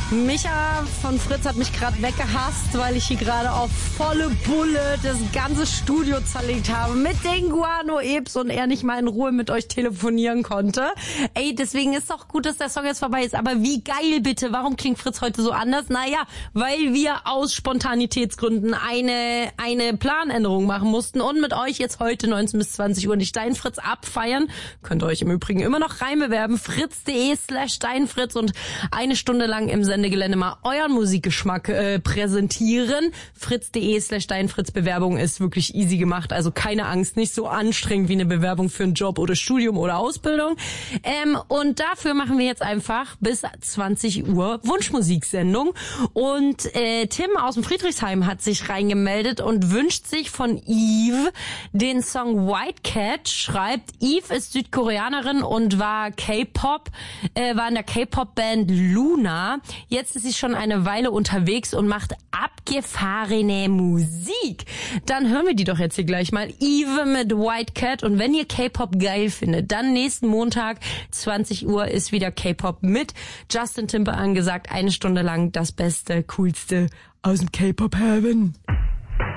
Micha von Fritz hat mich gerade weggehasst, weil ich hier gerade auf volle Bulle das ganze Studio zerlegt habe mit den Guano-Ebs und er nicht mal in Ruhe mit euch telefonieren konnte. Ey, deswegen ist doch gut, dass der Song jetzt vorbei ist. Aber wie geil bitte, warum klingt Fritz heute so anders? Naja, weil wir aus Spontanitätsgründen eine Planänderung machen mussten und mit euch jetzt heute 19 bis 20 Uhr die Steinfritz abfeiern. Könnt ihr euch im Übrigen immer noch reinbewerben. fritz.de/Steinfritz und eine Stunde lang im Sendegelände mal euren Musikgeschmack präsentieren. fritz.de/Steinfritz. Bewerbung ist wirklich easy gemacht, also keine Angst, nicht so anstrengend wie eine Bewerbung für einen Job oder Studium oder Ausbildung. Und dafür machen wir jetzt einfach bis 20 Uhr Wunschmusiksendung. Und Tim aus dem Friedrichshain hat sich reingemeldet und wünscht sich von Eve den Song White Cat. Schreibt, Eve ist Südkoreanerin und war in der K-Pop-Band Luna. Jetzt ist sie schon eine Weile unterwegs und macht abgefahrene Musik. Dann hören wir die doch jetzt hier gleich mal. Eve mit White Cat. Und wenn ihr K-Pop geil findet, dann nächsten Montag 20 Uhr ist wieder K-Pop mit Justin Timber angesagt. Eine Stunde lang das Beste, Coolste aus dem K-Pop Heaven.